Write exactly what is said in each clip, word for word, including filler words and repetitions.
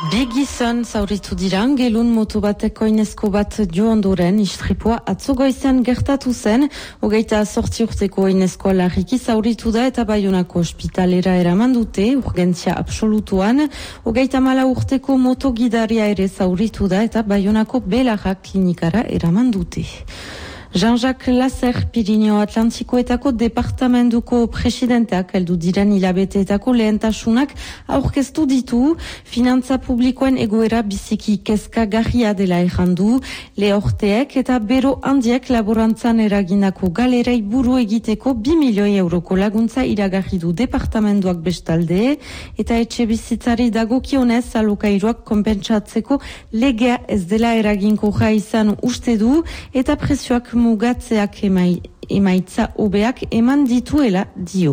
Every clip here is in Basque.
Bi gizon zauritu diran, gelun moto bateko inezko bat jo ondoren istripua atzo goizean gertatu zen, hogeita zortzi urteko inezkoa larriki zauritu da eta Baionako ospitalera eraman dute, urgentzia absolutuan, hogeita mala urteko moto gidaria ere zauritu da eta Baionako Belarra klinikara eraman dute. Jean-Jacques Lasser Pirineo Atlantikoetako departamentuko presidenteak heldu diren hilabeteetako lehentasunak aurkeztu ditu, finantza publikoen egoera biziki kezkagarria dela errandu, lehorteek eta bero handiek laborantzan eragindako galerei buru egiteko bi milioi euroko laguntza iragarri du departamentuak bestalde, eta etxe bizitzari dagokionez alokairuak konpentsatzeko legea ez dela eraginkorra izan uste du, eta prezioak mugatzeak emai, emaitza hobeak eman dituela dio.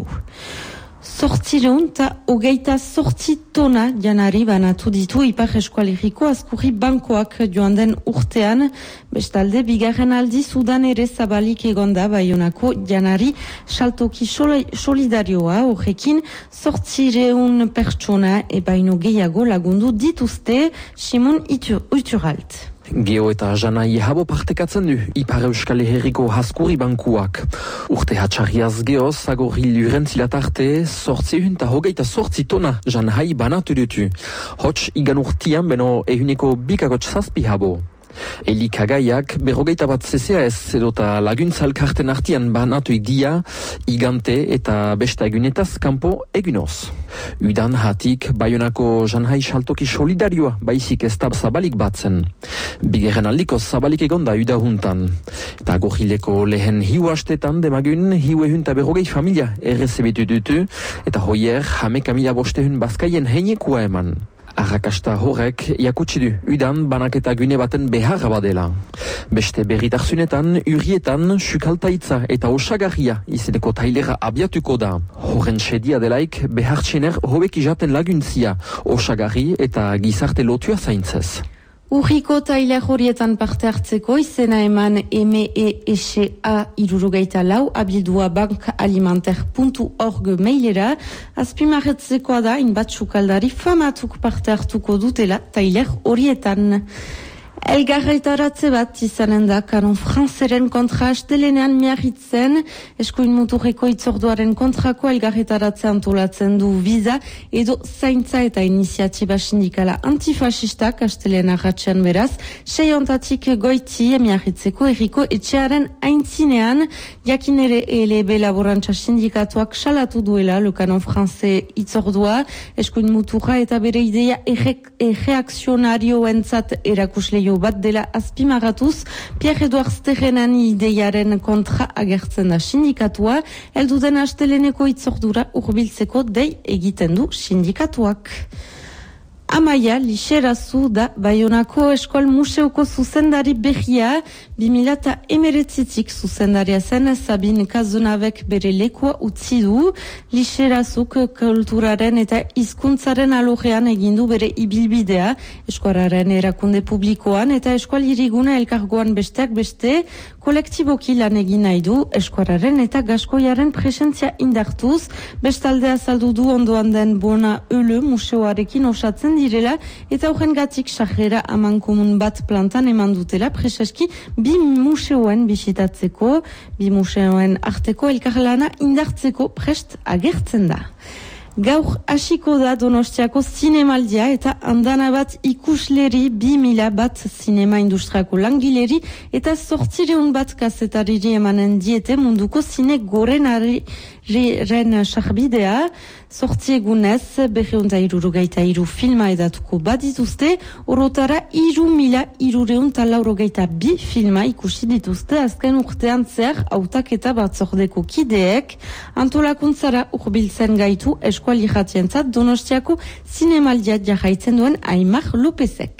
Zortzireun eta hogeita zortzi tona janari banatu ditu Ipar Eskualeriko Azkurri Bankoak joan den urtean, bestalde bigarren aldi Sudan ere zabalik egonda Baionako janari saltoki solidarioa, horrekin zortzireun pertsona ebaino gehiago lagundu dituzte Simon Iturralt. Geo eta janai habo partekatzen du Ipar Euskal Herriko Azkurri Bankuak. Urte hatxarriaz geoz, agorri lurentzilat arte, sortzi eta hogeita sortzi tona janai banatu dutu. Hots igan urtian beno ehuneko bikagotx zazpi habo. Elikagaiak berrogeita bat C C A S edota laguntzalkarten artian banatuik dia, igante eta besta egunetaz kanpo egunoz. Udan hatik Baionako janhai saltoki solidarioa baizik ez da zabalik batzen. Bigarren aldiko zabalik egonda udahuntan. Eta gohileko lehen hiu hastetan demagun hiu ehun eta berrogei familia errezebitu dutu, eta hoier hameka mila bostehun bazkaien heinekoa eman. Arrakasta horrek jakutsi du udan banaketa gune baten beharra badela. Beste berritarzunetan, urrietan, sukaltaitza eta osagarria izeneko tailera abiatuko da. Horren sedia delaik behartxener hobek izaten laguntzia, osagarri eta gizarte lotua zaintzez. Urriko tailer horietan parte hartzeko izena eman M E S A irurogeita lau abildua bankalimenter puntu org mailera, azpimarretzekoa da inbat sukaldari famatuk parte hartuko dutela tailer horietan. Elgarretaratze bat izanen da kanon franzeren kontra astelenean miarritzen, eskuin muturreko itzorduaren kontrako elgarretaratze antolatzen du Viza edo zaintza eta iniziatiba sindikala antifasistak astelean arratxean beraz, sei ontatik goiti miarritzeko erriko etxearen aintzinean, jakin ere E L B laborantza sindikatuak salatu duela le kanon franze itzordua, eskuin muturra eta bere ideia erreakzionarioentzat erakusleio bat dela azpimaratuz, Pierre-Edouard Sterrenani ideiaren kontra agertzen da sindikatua, elduden asteleneko itzordura urbiltzeko dei egiten du sindikatuak. Amaia Lixerazu da Baionako Eskol Museoko zuzendari berria, bi mila emeretzitik zuzendaria zen Sabin Kazunabek bere lekua utzi du, Lixerazuk kulturaren eta hizkuntzaren alojean egindu bere ibilbidea, eskuararen erakunde publikoan eta eskual irigune elkargoan besteak beste, kolektiboki lan egin nahi du, eskuararen eta gaskoiaren presentzia indartuz, bestalde azaldu du ondoan den Bona Öle museoarekin osatzen direla eta horren gatik sarrera amankomun bat plantan eman dutela preseski bi museoen bisitatzeko, bi museoen arteko elkarlana indartzeko prest agertzen da. Gaur hasiko da Donostiako zinemaldia eta andana bat ikusleri bi mila bat zinema industriako langileri eta zortzireun bat kazetariri emanen diete munduko zine gorenari ren sarbidea, sortzi egunez berreunta irurogeita iru filma edatuko badituzte, orotara iru mila irureunta laurogeita bi filma ikusi dituzte azken urtean zer hautaketa batzordeko kideek, antolakuntzara urbiltzen gaitu eskuali jatientzat Donostiako zinemaldia jarraitzen duen Aimar Lopezek.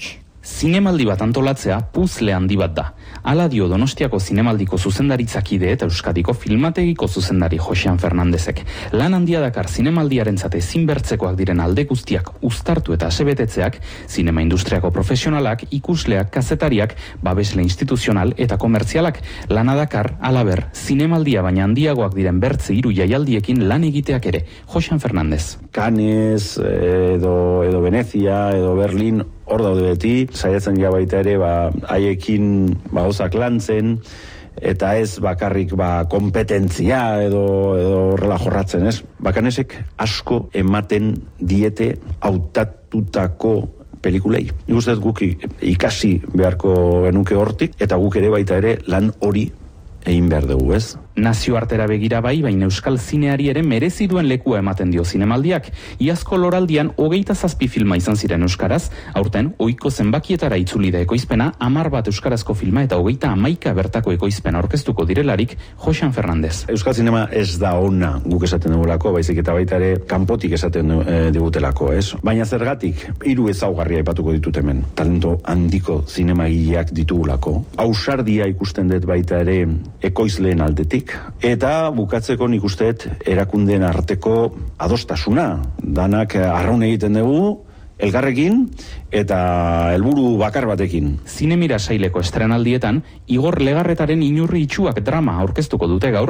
Zinemaldi bat antolatzea puzle handi bat da. Hala dio Donostiako zinemaldiko zuzendaritzakide eta Euskadiko filmategiko zuzendari Josean Fernandezek. Lan handia dakar zinemaldiarentzat ezinbertzekoak diren alde guztiak uztartu eta asebetetzeak, zinema industriako profesionalak, ikusleak, kazetariak, babesle instituzional eta komertzialak. Lana dakar, alaber, zinemaldia baina handiagoak diren bertze hiru jaialdiekin lan egiteak ere. Josean Fernandez. Cannes, edo, edo Venezia, edo Berlin, hor daude beti, saiatzen ja baita ere, ba, haiekin ba, gauzak lantzen, eta ez bakarrik ba, kompetentzia edo, edo horrela jorratzen, ez? Bakanesek asko ematen diete hautatutako pelikulei. Nik uste guk ikasi beharko genuke hortik, eta guk ere baita ere lan hori egin behar dugu, ez? Nazioartera begira bai, baina euskal zineari ere merezi duen lekua ematen dio zinemaldiak. Iazko loraldian hogeita zazpi filma izan ziren euskaraz, aurten ohiko zenbakietara itzuli da ekoizpena, hamar bat euskarazko filma eta hogeita hamaika bertako ekoizpena aurkeztuko direlarik Josean Fernandez. Euskal zinema ez da ona guk esaten dugulako, baizik eta baita ere kanpotik esaten e, digutelako, ez? Baina zergatik, hiru ezaugarria aipatuko ditut hemen. Talento handiko zinemagileak ditugulako. Ausardia ikusten dut baita ere ekoizleen aldetik. Eta bukatzeko nik usteet erakundeen arteko adostasuna. Danak arraun egiten dugu, elgarrekin eta helburu bakar batekin. Zinemira saileko estrenaldietan, Igor Legarretaren Inurri itxuak drama aurkeztuko dute gaur,